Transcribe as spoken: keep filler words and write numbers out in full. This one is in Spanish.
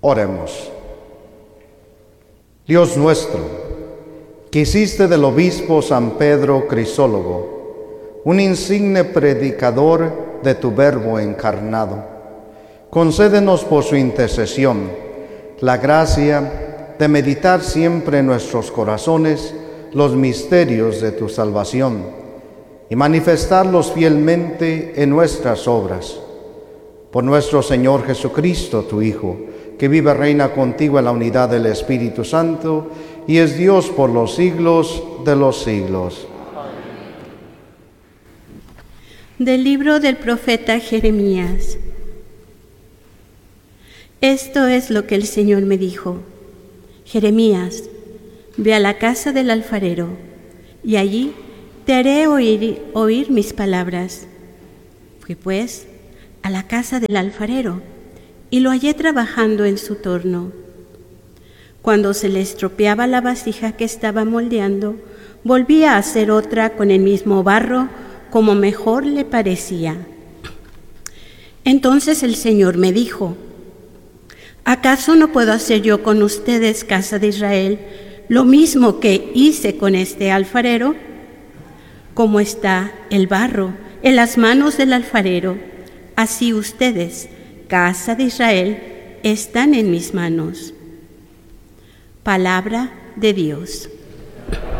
Oremos. Dios nuestro, que hiciste del obispo San Pedro Crisólogo un insigne predicador de tu Verbo encarnado, concédenos por su intercesión la gracia de meditar siempre en nuestros corazones los misterios de tu salvación y manifestarlos fielmente en nuestras obras. Por nuestro Señor Jesucristo, tu Hijo, que vive y reina contigo en la unidad del Espíritu Santo y es Dios por los siglos de los siglos. Del libro del profeta Jeremías. Esto es lo que el Señor me dijo: Jeremías, ve a la casa del alfarero, y allí te haré oír, oír mis palabras. Fui pues a la casa del alfarero, y lo hallé trabajando en su torno. Cuando se le estropeaba la vasija que estaba moldeando, volvía a hacer otra con el mismo barro, como mejor le parecía. Entonces el Señor me dijo: ¿acaso no puedo hacer yo con ustedes, casa de Israel, lo mismo que hice con este alfarero? Como está el barro en las manos del alfarero, así ustedes, casa de Israel, están en mis manos. Palabra de Dios.